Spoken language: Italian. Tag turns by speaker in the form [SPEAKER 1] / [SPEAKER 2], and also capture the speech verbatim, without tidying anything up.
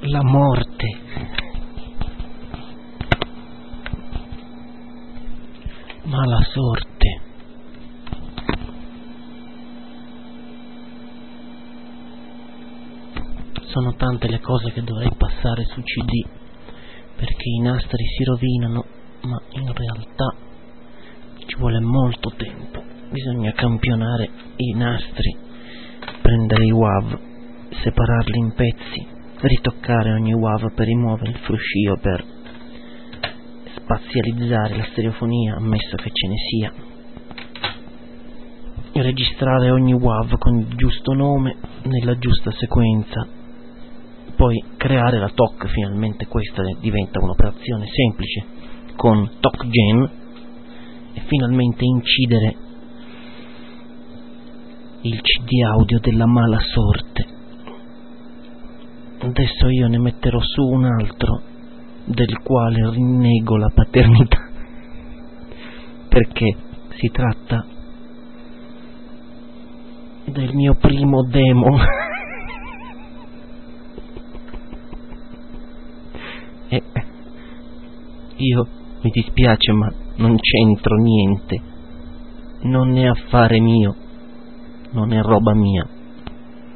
[SPEAKER 1] la morte. Mala sorte. Sono tante le cose che dovrei passare su C D perché i nastri si rovinano, ma in realtà ci vuole molto tempo. Bisogna campionare i nastri, prendere i W A V, separarli in pezzi, ritoccare ogni W A V per rimuovere il fruscio, per spazializzare la stereofonia, ammesso che ce ne sia, registrare ogni W A V con il giusto nome, nella giusta sequenza, poi creare la T O C. Finalmente questa diventa un'operazione semplice con TalkGen, e finalmente incidere il C D audio della mala sorte. Adesso io ne metterò su un altro del quale rinnego la paternità, perché si tratta del mio primo demo e io, mi dispiace, ma non c'entro niente, non è affare mio, non è roba mia.